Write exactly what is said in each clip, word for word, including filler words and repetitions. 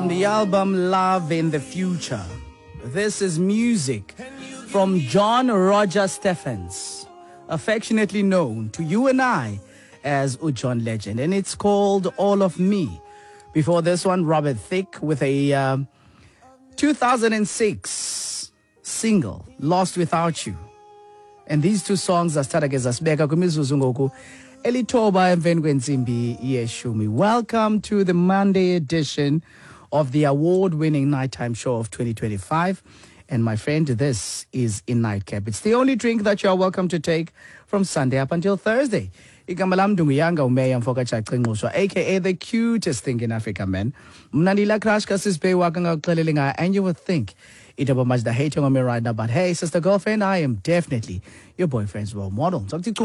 from the album Love in the Future. This is music from John Roger Stephens, affectionately known to you and I as Ujon Legend, and it's called All of Me. Before this one, Robert Thicke with a uh, two thousand six single, Lost Without You. And these two songs are started as Asbeka Kumizuzu ngoku elitoba emveni kwentsimbi yeshumi. Welcome to the Monday edition of the award-winning nighttime show of twenty twenty-five. And my friend, this is in Nightcap. It's the only drink that you are welcome to take from Sunday up until Thursday. Igama lam Ndunguyanga Umeya Mfokacha Xingxoshwa, aka the cutest thing in Africa, man. Mnandila Crash Kasisbe Wakanga Klelelinga, and you would think it about much the hating on me right now, but hey, sister girlfriend, I am definitely your boyfriend's role model. So thank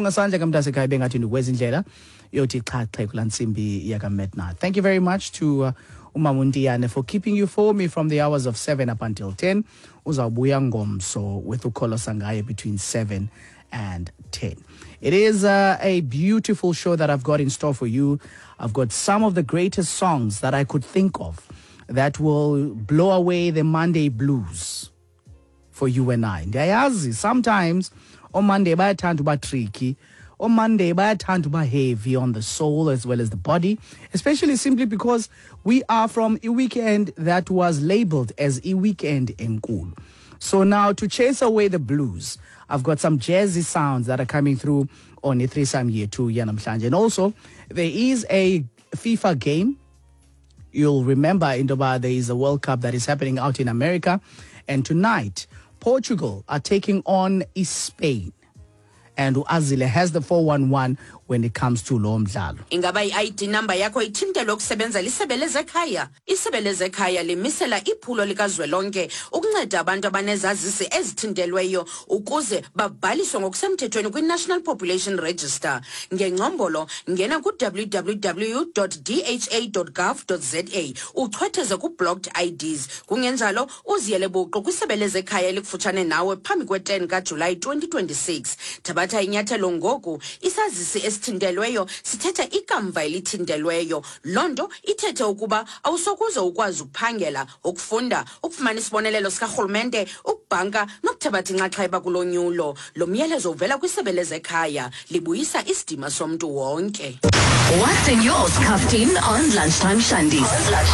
you very much to uh, Umamundiane for keeping you for me from the hours of seven up until ten. Uzabuyangom so with Ukolo Sangaye between seven and ten. It is uh, a beautiful show that I've got in store for you. I've got some of the greatest songs that I could think of that will blow away the Monday blues for you and I. Ndiyazi, sometimes on Monday bayathanda uba tricky, on Monday bayathanda uba heavy on the soul as well as the body, especially simply because we are from a weekend that was labeled as a weekend enkulu. So now to chase away the blues, I've got some jazzy sounds that are coming through on a three-some year two yanamhlanje. And also, there is a FIFA game. You'll remember in Dubai there is a World Cup that is happening out in America. And tonight, Portugal are taking on Spain. And Azile has the four one one when it comes to lo mdlalo. Ingaba i-I D number yakho ithintelwe ukusebenza lisebe lezekhaya. Isebe lezekhaya limisela iphulo likazwelonke ukunceda abantu abanezazisi ezithintelweyo ukuze babhaliswe ngokusemthethweni kwi-National Population Register. Ngengcombolo ngena ku w w w dot d h a dot gov dot z a uchwetheze ku-blocked I Ds. Kungenjalo uziyele buqu kwisebe lezekhaya elikufutshane nawe phambi kwe-ten kaJulayi twenty twenty-six. Thabatha inyathelo ngoku isazisi esithintelweyo sithetha ikamva elithintelweyo. Londo ithethe ukuba awusokuze ukwazi ukuphangela, ukufunda, ukufumana isibonelelo sikarhulumente, ukubhanka nokuthabatha inxaxheba kulonyulo. Lo myalezo uvela kwisebe lezekhaya libuyisa isidima somntu wonke. What's in yours, Captain, on Lunchtime Shandy?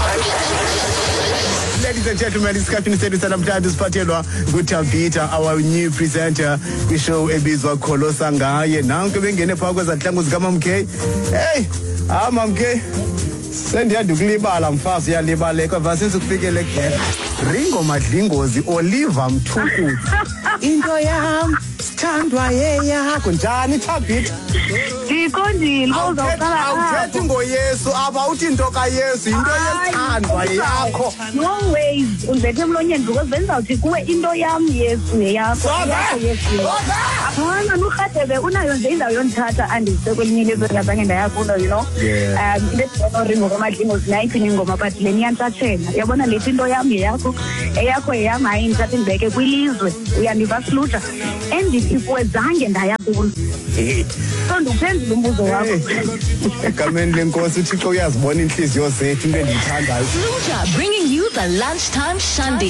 Ladies and gentlemen, it's Captain Steady Sanamtadu Spatelwa, Gutabita, our new presenter. We show ebizwa Kholo Sangaye. Nanke bengene phakwe zatlangu zikama mke. Hey, ah mamke. Sendiya dukulibala mfazi yalibaleka vasenze kufikele ke. Ringo Madlingozi, Oliver Mthuku. Into yam sithandwa yeya kunjani Thabit? Ndiqondile uzawuqala awuthethi ngoYesu apha uthi into kaYesu into yethandwa yakho. No ways unzethe emlonyeni because benzawuthi kuwe into yam Yesu yeyakho Yesu. Hana nukhadebe unayo nje indawo yondithatha andise kwelinye ilizwe ngazange ndayafunda, you know. Um ndibona Ringo kaMadlingozi nayiphi ingoma but le niyantatshela. Yabona lethi into yam yeyakho eyakho yeyam hayi ndithathe ndibeke kwilizwe uyandiva sluta endithi kuwe zange ndaya kulo. So ndiphendula umbuzo wakho. Egameni lenkosi uThixo uyazibona inhliziyo zethu into endiyithandayo. Luja bringing you the Lunchtime Shandy.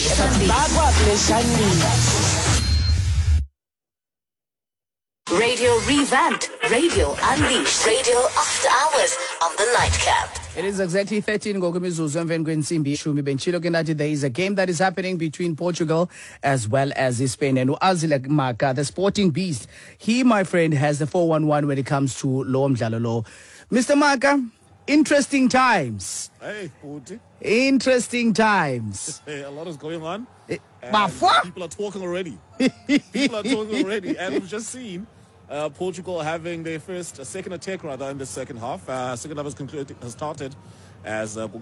Radio revamped, radio unleashed, radio after hours on the Nightcap. It is exactly thirteen ngokumizuzu emveni kwentsimbi yeshumi. Benchilo ke nathi there is a game that is happening between Portugal as well as Spain. And Azile Maka, the sporting beast, he, my friend, has the four one one when it comes to lo mdlalo lo. Mister Maka, interesting times. Hey, Futi. Interesting times. Hey, a lot is going on. Eh, And Bafwa? people are talking already. People are talking already. And we've just seen uh, Portugal having their first, uh, second attack rather in the second half. Uh, second half has, concluded, has started as uh,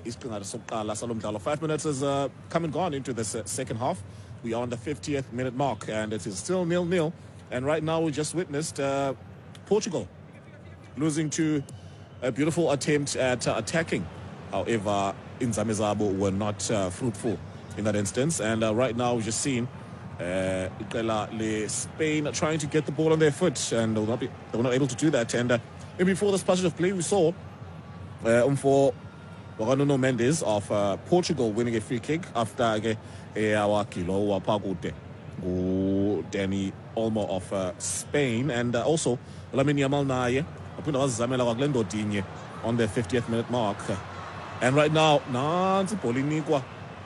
five minutes has uh, come and gone into the second half. We are on the fiftieth minute mark and it is still nil-nil. And right now we just witnessed uh, Portugal losing to a beautiful attempt at uh, attacking. However, Inzame Zabo were not uh, fruitful in that instance. And uh, right now we've just seen uh, Spain trying to get the ball on their foot, and they were not, be, they were not able to do that. And uh, maybe before this passage of play, we saw uh, um, for Nuno Mendes of uh, Portugal winning a free kick after a awakilo wapagute go Danny Olmo of uh, Spain, and uh, also Lamine Yamal naye aphinda wazizamela kwakule ndodinye on the fiftieth minute mark. And right now nansi ibhola inikwa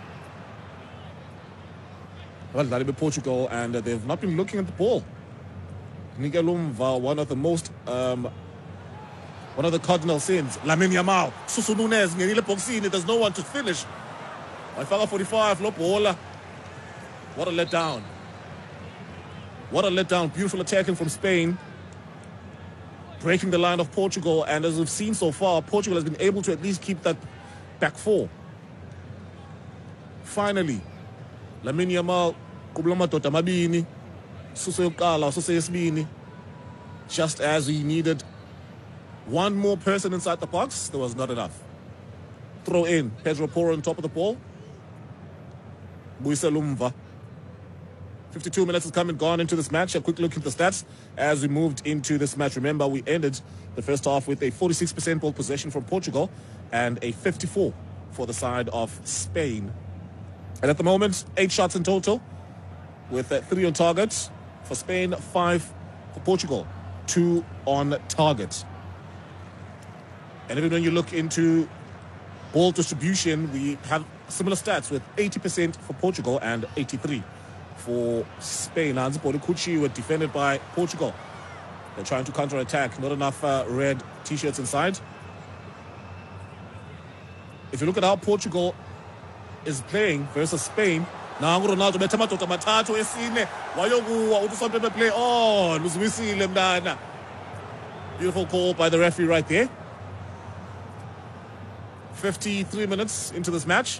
abadlali bePortugal, and uh, they've not been looking at the ball. Nikelumva, one of the most um, one of the cardinal sins. Lamine Yamal, Susu Nunes, ngenile boxini, there's no one to finish. Wayifaka forty-five, lo bhola. What a letdown. What a letdown. Beautiful attacking from Spain, breaking the line of Portugal, and as we've seen so far, Portugal has been able to at least keep that back four. Finally, Lamine Yamal, kubula madoda amabini, Susu yokuqala, Susu yesibini, just as he needed one more person inside the box, there was not enough. Throw in, Pedro Porro on top of the ball. Buiselumva. fifty-two minutes has come and gone into this match. A quick look at the stats as we moved into this match. Remember, we ended the first half with a forty-six percent ball possession from Portugal and a fifty-four for the side of Spain. And at the moment, eight shots in total, with uh, three on target for Spain, five for Portugal, two on target. And even when you look into ball distribution, we have similar stats with eighty percent for Portugal and eighty-three for Spain. Hansi Kuchi were defended by Portugal. They're trying to counter-attack. Not enough uh, red T-shirts inside. If you look at how Portugal is playing versus Spain, now Ronaldo betamato matatu esine wayokuwa utusonto play on uziwisile mdana. Beautiful call by the referee right there. fifty-three minutes into this match.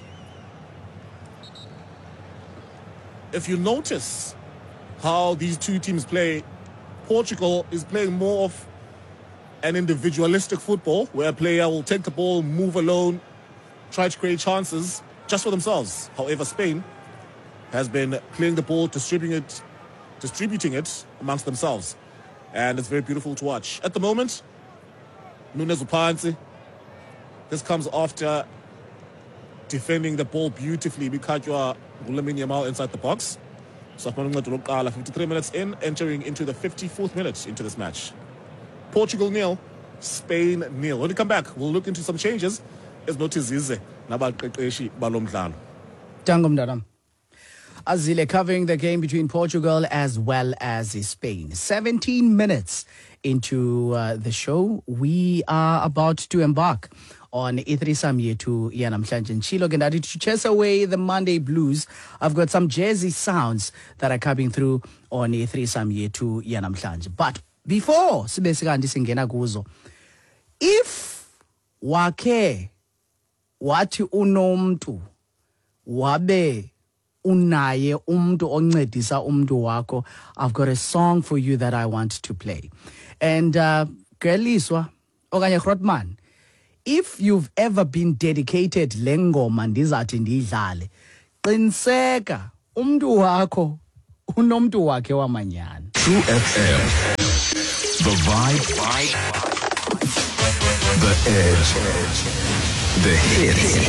If you notice how these two teams play, Portugal is playing more of an individualistic football where a player will take the ball, move alone, try to create chances just for themselves. However, Spain has been playing the ball, distributing it, distributing it amongst themselves. And it's very beautiful to watch. At the moment, Nunes Upansi. This comes after defending the ball beautifully because you are Lamine Yamal inside the box. So fifty-three minutes in, entering into the fifty-fourth minute into this match. Portugal nil, Spain nil. When we come back, we'll look into some changes. As notices nabaqeqeshi balomdlalo. Tango mntanam. Azile covering the game between Portugal as well as Spain. seventeen minutes into uh, the show, we are about to embark on Ithrisam Yetu Yanamhlanje Nchilo Gendadi to chase away the Monday blues. I've got some jazzy sounds that are coming through on Ithrisam Yetu Yanamhlanje. But before Sibesikandi Singena Guzo, if wake wati unomtu wabe unaye umntu oncedisa umntu wako, I've got a song for you that I want to play. And uh Geliswa okanye Grotman, if you've ever been dedicated lengoma ndizathi ndidlale, qiniseka umntu wakho unomntu wakhe wamanyana. True F M. The vibe, the edge, the hit.